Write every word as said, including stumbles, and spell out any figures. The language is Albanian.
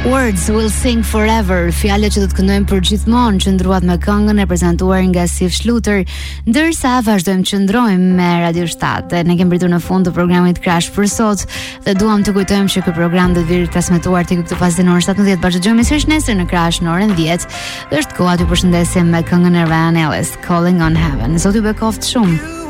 Words will sing forever. Fjalët që do të këndojmë për gjithmonë, qëndruat me këngën e prezantuar nga Sif Shluter, ndërsa vazhdojmë qëndrojmë me Radio shtat. Ne kemi pritur në fund të programit Crash për sot dhe duam të kujtojmë që ky program do të vijë transmetuar tek këtë fazë në orën shtatëmbëdhjetë. Bashkëdëgjojmë sërish nesër në Crash në orën dhjetë. Dhe është koha t'ju përshëndesim me këngën e Ryan Ellis, Calling on Heaven. Zoti ju bekoft shumë.